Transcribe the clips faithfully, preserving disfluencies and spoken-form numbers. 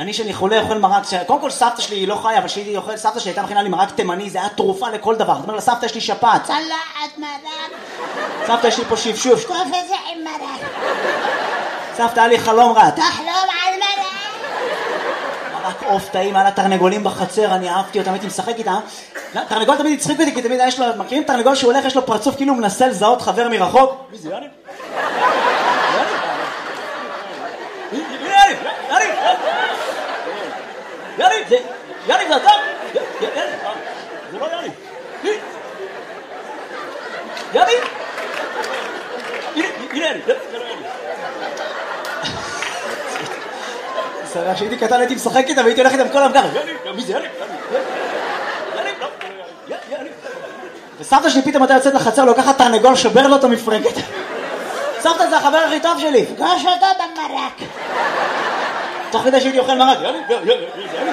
אני שאני חולה אוכל מרק, קודם כל סבתא שלי היא לא חיה, אבל שהיא אוכל, סבתא שלי הייתה מכינה לי מרק תימני, זה היה תרופה לכל דבר. זאת אומרת, סבתא יש לי שפעת. צלחת מרק. סבתא יש לי פה שפשוף. שטוף את זה עם מרק. סבתא היה לי חלום רע. תחלום על מרק. מרק עוף טעים, היה לה תרנגולים בחצר, אני אהבתי אותם, הייתי משחק איתם. תרנגול תמיד הצחיק אותי, כי תמיד יש לו, מכירים תרנגול שהוא הולך, יש לו פרצוף כאילו הוא מנסה לזהות חבר מרחוק. מי זה, יאני? יאני, יאני, יאני, זה, יאני, זה אתה? זה לא יאני. יאני? הנה, הנה יאני, זה לא יאני. סרח, שהייתי קטן הייתי משחק איתה והייתי הולך איתם כל המגר. יאני, מי זה יאני? יאני, לא, יאני. וסבתא שלי פתאום הייתה יוצאת לחצר, לוקחת תרנגול, שובר לו אותו מפרקת. סבתא זה החבר הכי טוב שלי. פגוש אותו במרק. תוך כדי שהייתי אוכל מרק. יאני, יאני, יאני.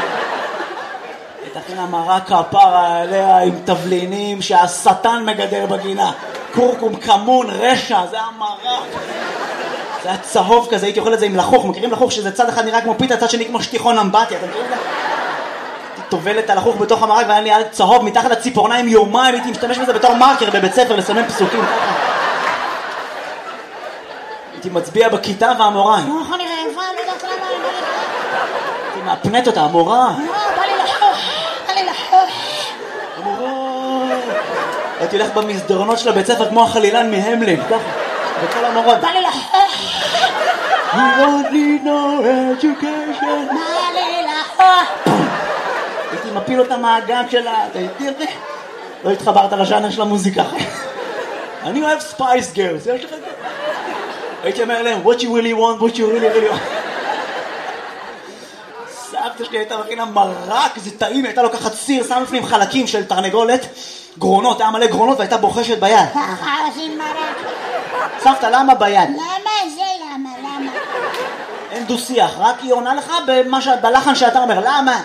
תכינה מרק כפרה עליה עם תבלינים שהשטן מגדל בגינה. קורקום, כמון, רשע, זה המרק. זה היה צהוב כזה, הייתי אוכל את זה עם לחוך. מכירים לחוך שזה צד אחד נראה כמו פיתה, צד שני כמו שטיחון אמבטיה, אתם מכירים את זה? הייתי טובלת על לחוך בתוך המרק והיה לי צהוב מתחת לציפורניים יומיים, הייתי משתמש בזה בתור מרקר בבית ספר לסמן פסוקים. הייתי מצביע בכיתה והמורה. נו, איך אני רעבה, אני יודעת למה אני בא לי רעב. הייתי מאפנת אותה, המורה. נו, בא לי לחוך, בא לי לחוך. המורה. הייתי הולך במסדרונות של הבית ספר כמו החלילן מהמלין, ככה, בכל המורות. בא לי לחוך. You don't need no education. בא לי לחוך. הייתי מפיל אותה מהגג שלה, אתה הייתי את זה? לא התחברת לשאנר של המוזיקה. אני אוהב ספייס גרס, יש לך את זה? הייתי אומר להם, what you really want, what you really really want. סבתא שלי הייתה מכינה מרק, זה טעים, הייתה לוקחת סיר, שם לפנים חלקים של תרנגולת, גרונות, היה מלא גרונות והייתה בוחשת ביד. ככה עושים מרק. סבתא, למה ביד? למה זה למה? למה? אין דו שיח, רק היא עונה לך בלחן שאתה אומר, למה? למה?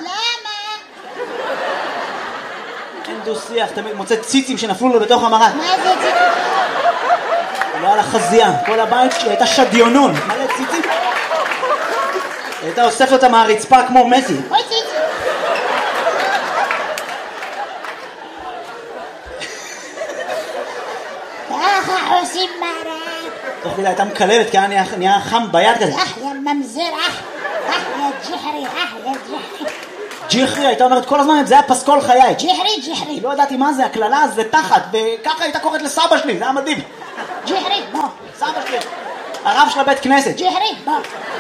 אין דו שיח, תמיד מוצא ציצים שנפלו לו בתוך המרק. מה זה ציצים? לא על החזייה, כל הבית שלי הייתה שדיונון, מלא ציצים. הייתה אוספת אותה מהרצפה כמו מסי. אוי ציצים. ככה עושים מרק. תוך כדי הייתה מקללת, כי היה נהיה חם ביד כזה. אח יא ממזר, אח, אח יא ג'חרי, אח יא ג'חרי. ג'יחרי, הייתה אומרת כל הזמן, זה היה פסקול חיי. ג'חרי, ג'חרי. לא ידעתי מה זה, הכללה זה תחת, וככה הייתה קוראת לסבא שלי, זה היה מדהים. ג'חרי, בוא. סבא שלי, הרב של הבית כנסת. ג'חרי, בוא.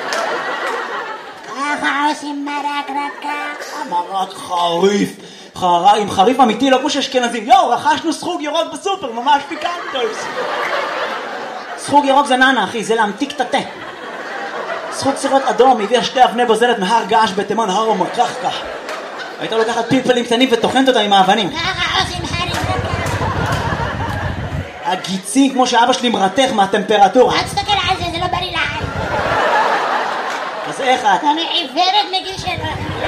ככה עושים מרק רק ככה. מרק חריף, חריף, עם חריף אמיתי, לא כמו שאשכנזים. יואו, רכשנו סחוג ירוק בסופר, ממש פיקנטוס. סחוג ירוק זה ננה, אחי, זה להמתיק את התה. סחוג סירות אדום, הביאה שתי אבני בוזלת מהר געש בתימן, הר ומקחקח. הייתה לוקחת פלפלים קטנים וטוחנת אותם עם האבנים. ככה עושים חריף רק ככה. הגיצים, כמו שאבא שלי מרתך מהטמפרטורה. אל תסתכל על זה, זה לא בריא לעין. אז איך את? אני עיוורת מגיל שלו.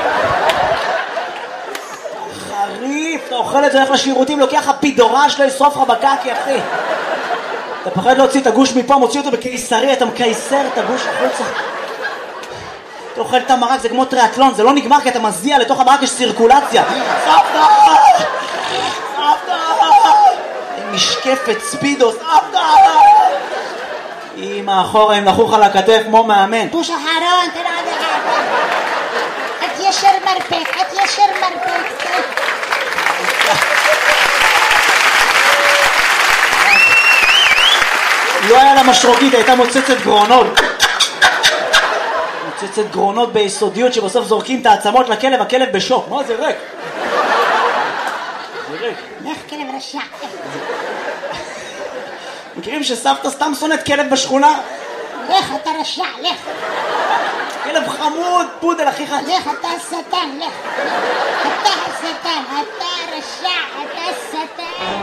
חריף, אתה אוכל את זה, הולך לשירותים, לוקח הפידורה שלו, ישרוף לך בקקי, אחי. אתה פחד להוציא את הגוש מפה, מוציא אותו בקיסרי, אתה מקייסר את הגוש החוצה. אתה אוכל את המרק, זה כמו טריאטלון, זה לא נגמר כי אתה מזיע, לתוך המרק יש סירקולציה. סבתא! סבתא! משקפת ספידו, סבתא! אמא אחורה, הם לחוך על הכתף כמו מאמן. פוש אחרון, תראה עד אחד. את ישר מרפק, את ישר מרפק. לא היה לה משרוקית, הייתה מוצצת גרונות. מוצצת גרונות ביסודיות שבסוף זורקים את העצמות לכלב, הכלב בשוק. מה זה ריק? זה ריק. לך כלב רשע. מכירים שסבתא סתם שונאת כלב בשכונה? לך אתה רשע, לך. כלב חמוד, פודל אחיך. לך אתה שטן, לך. אתה השטן, אתה רשע, אתה שטן.